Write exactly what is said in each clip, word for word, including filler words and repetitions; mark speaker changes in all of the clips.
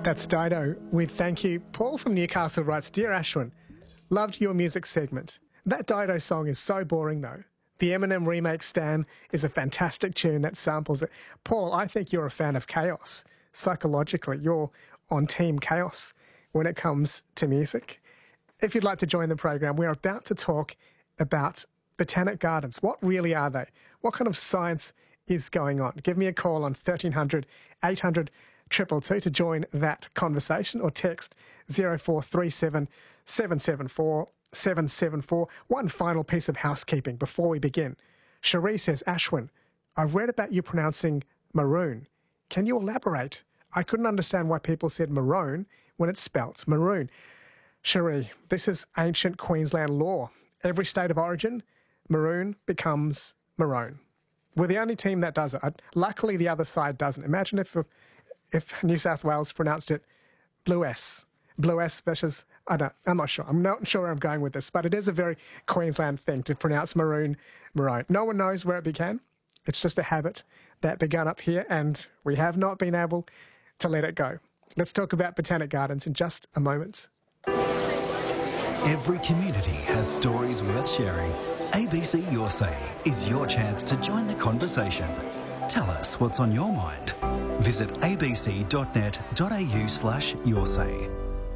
Speaker 1: That's Dido with Thank You. Paul from Newcastle writes, Dear Ashwin, loved your music segment. That Dido song is so boring though. The Eminem remake Stan is a fantastic tune that samples it. Paul, I think you're a fan of chaos. Psychologically, you're on Team Chaos when it comes to music. If you'd like to join the program, we're about to talk about botanic gardens. What really are they? What kind of science is going on? Give me a call on thirteen hundred, eight hundred, two two two to join that conversation, or text zero four three seven, seven seven four, seven seven four. One final piece of housekeeping before we begin. Cherie says, Ashwin, I've read about you pronouncing maroon. Can you elaborate? I couldn't understand why people said maroon when it's spelt maroon. Cherie, this is ancient Queensland law. Every state of origin, maroon becomes maroon. We're the only team that does it. Luckily, the other side doesn't. Imagine if if New South Wales pronounced it blue S. Blue S versus, I don't, I'm not sure. I'm not sure where I'm going with this, but it is a very Queensland thing to pronounce maroon, maroon. No one knows where it began. It's just a habit that began up here, and we have not been able to let it go. Let's talk about botanic gardens in just a moment.
Speaker 2: Every community has stories worth sharing. A B C Your Say is your chance to join the conversation. Tell us what's on your mind. Visit abc dot net dot a u slash your say.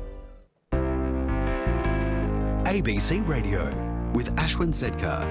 Speaker 2: A B C Radio with Ashwin Sedkar.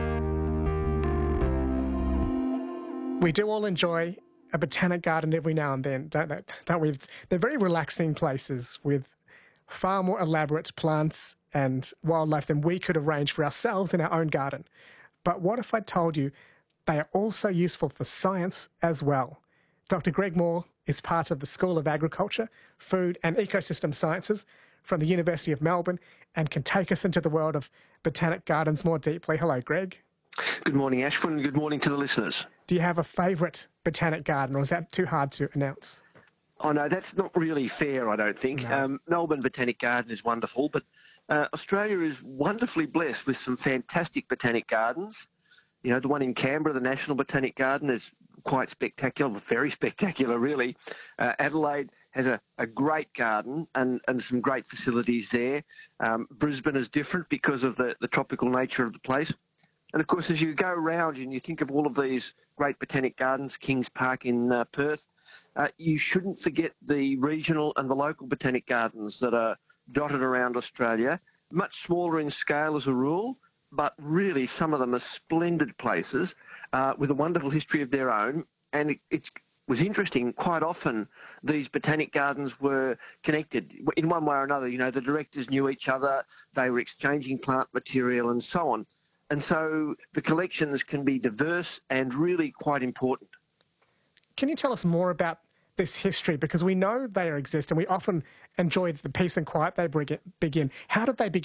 Speaker 1: We do all enjoy a botanic garden every now and then, don't they? Don't we? They're very relaxing places with far more elaborate plants and wildlife than we could arrange for ourselves in our own garden. But what if I told you they are also useful for science as well? Doctor Greg Moore is part of the School of Agriculture, Food and Ecosystem Sciences from the University of Melbourne and can take us into the world of botanic gardens more deeply. Hello, Greg.
Speaker 3: Good morning, Ashwin. Good morning to the listeners.
Speaker 1: Do you have a favourite botanic garden, or is that too hard to announce?
Speaker 3: Oh, no, that's not really fair, I don't think.
Speaker 1: No.
Speaker 3: Um, Melbourne Botanic Garden is wonderful, but uh, Australia is wonderfully blessed with some fantastic botanic gardens. You know, the one in Canberra, the National Botanic Garden, is quite spectacular, very spectacular, really. Uh, Adelaide has a, a great garden and, and some great facilities there. Um, Brisbane is different because of the, the tropical nature of the place. And, of course, as you go around and you think of all of these great botanic gardens, Kings Park in uh, Perth, uh, you shouldn't forget the regional and the local botanic gardens that are dotted around Australia, much smaller in scale as a rule, but really some of them are splendid places uh, with a wonderful history of their own. And it it's, was interesting, quite often these botanic gardens were connected in one way or another. You know, the directors knew each other, they were exchanging plant material and so on. And so the collections can be diverse and really quite important.
Speaker 1: Can you tell us more about this history? Because we know they exist and we often enjoy the peace and quiet they begin. How did they begin?